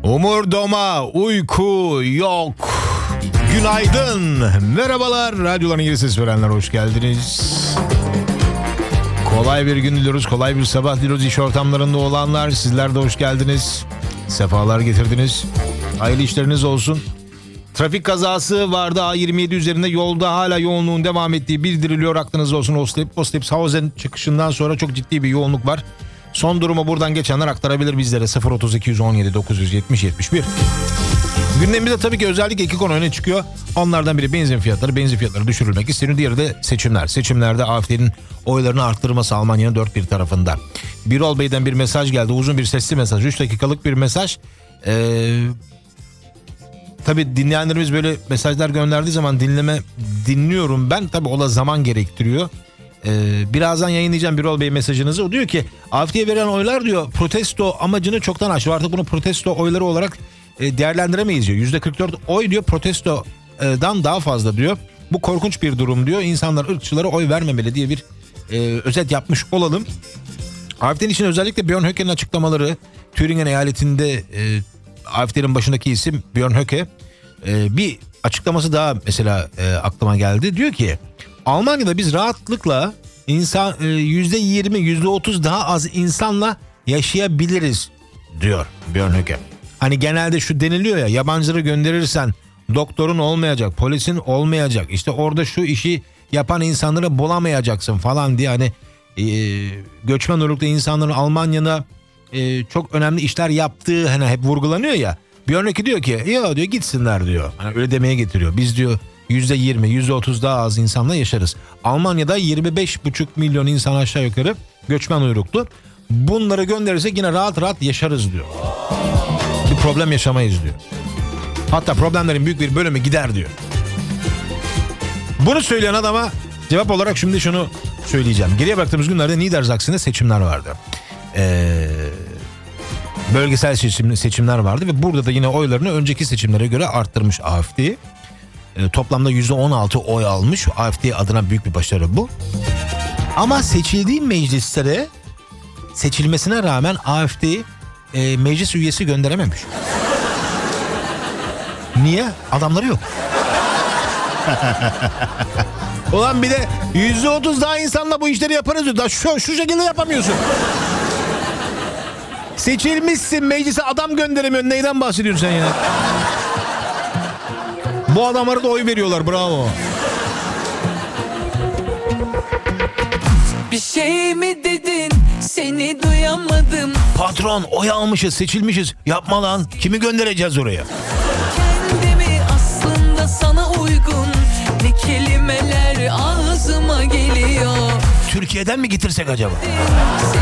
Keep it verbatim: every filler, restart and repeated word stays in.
Umurdoma uyku yok. Günaydın. Merhabalar. Radyoların yeni ses verenler, hoş geldiniz. Kolay bir gün diliyoruz. Kolay bir sabah diliyoruz. İş ortamlarında olanlar, sizler de hoş geldiniz. Sefalar getirdiniz. Hayırlı işleriniz olsun. Trafik kazası vardı A yirmi yedi üzerinde, yolda hala yoğunluğun devam ettiği bildiriliyor. Aklınızda olsun. Ostepshausen çıkışından sonra çok ciddi bir yoğunluk var. Son durumu buradan geçenler aktarabilir bizlere. sıfır otuz iki on yedi dokuz yetmiş yetmiş bir. Gündemimizde tabii ki özellikle iki konu öne çıkıyor. Onlardan biri benzin fiyatları. Benzin fiyatları düşürülmek isteniyor. Diğeri de seçimler. Seçimlerde A F D'nin oylarını arttırması Almanya'nın dört bir tarafında. Birol Bey'den bir mesaj geldi. Uzun bir sesli mesaj. üç dakikalık bir mesaj. Ee, tabii dinleyenlerimiz böyle mesajlar gönderdiği zaman dinleme dinliyorum ben. Tabii o da zaman gerektiriyor. Ee, birazdan yayınlayacağım Birol Bey mesajınızı. O diyor ki A F D'ye verilen oylar diyor protesto amacını çoktan aştı. Artık bunu protesto oyları olarak e, değerlendiremeyiz diyor. yüzde kırk dört oy diyor protestodan daha fazla diyor. Bu korkunç bir durum diyor. İnsanlar ırkçılara oy vermemeli diye bir e, özet yapmış olalım. A F D'nin için özellikle Björn Höcke'nin açıklamaları, Thüringen eyaletinde e, A F D'nin başındaki isim Björn Höcke e, bir açıklaması daha mesela e, aklıma geldi. Diyor ki Almanya'da biz rahatlıkla insan yüzde yirmi yüzde otuz daha az insanla yaşayabiliriz diyor Björn Höcke. Hani genelde şu deniliyor ya, yabancıları gönderirsen doktorun olmayacak, polisin olmayacak, işte orada şu işi yapan insanları bulamayacaksın falan diye, hani e, göçmen uyruklu insanların Almanya'da e, çok önemli işler yaptığı hani hep vurgulanıyor ya. Björn Höcke diyor ki ya diyor gitsinler diyor. Hani öyle demeye getiriyor. Biz diyor yüzde yirmi yüzde otuz daha az insanla yaşarız. Almanya'da yirmi beş buçuk milyon insan aşağı yukarı göçmen uyruklu. Bunları gönderirsek yine rahat rahat yaşarız diyor. Bir problem yaşamayız diyor. Hatta problemlerin büyük bir bölümü gider diyor. Bunu söyleyen adama cevap olarak şimdi şunu söyleyeceğim. Geriye baktığımız günlerde Niedersachsen'de seçimler vardı. Ee, bölgesel seçim, seçimler vardı ve burada da yine oylarını önceki seçimlere göre arttırmış A F D. E, toplamda yüzde on altı oy almış. A F D adına büyük bir başarı bu. Ama seçildiği meclislere seçilmesine rağmen A F D e, meclis üyesi gönderememiş. Niye? Adamları yok. Ulan bir de yüzde otuz daha insanla bu işleri yaparız diyor. Da şu, şu şekilde yapamıyorsun. Seçilmişsin, meclise adam gönderemiyorsun. Neyden bahsediyorsun sen ya? Bu adamlara da oy veriyorlar, bravo. Bir şey mi dedin, seni duyamadım. Patron, oy almışız, seçilmişiz. Yapma lan, kimi göndereceğiz oraya? Kendimi aslında sana uygun, ne kelimeler ağzıma geliyor. Türkiye'den mi getirsek acaba?